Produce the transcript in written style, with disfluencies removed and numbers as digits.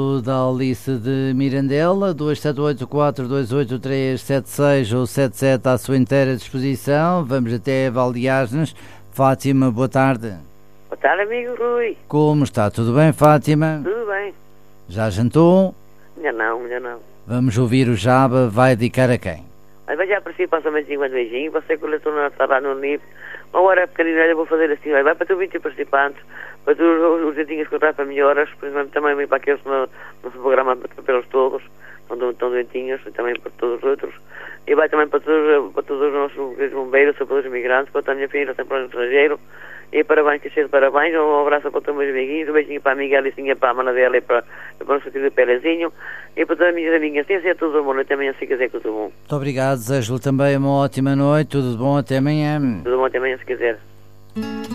Da Alice de Mirandela, 278-428-376 ou 77 à sua inteira disposição. Vamos até avaliar-nos. Fátima, boa tarde. Boa tarde, amigo Rui. Como está? Tudo bem, Fátima? Tudo bem. Já jantou? Ainda não. Vamos ouvir o Jaba. Vai dedicar a quem? Vai já para si, passamente 50 beijinhos. Você que o leitor não está lá no NIP. Uma hora pequenina, eu vou fazer assim. Vai para tu 20 participantes, para tu os dentinhos que eu trago para melhoras, por exemplo, também para aqueles no programa pelos todos, estão doentinhos, e também para todos os outros. E vai também para todos os nossos bombeiros, para todos os imigrantes, para a minha filha sempre no estrangeiro. E parabéns, que cheio de parabéns. Um abraço para todos os meus amiguinhos, um beijinho para a amiga Alicinha, para a mana dela e para o nosso querido Pelezinho. E para todas as minhas amigas, assim é tudo bom, até amanhã se quiser, que tudo bom. Muito obrigado, desejo-lhe também uma ótima noite, tudo de bom, até amanhã. Tudo bom, até amanhã se quiser.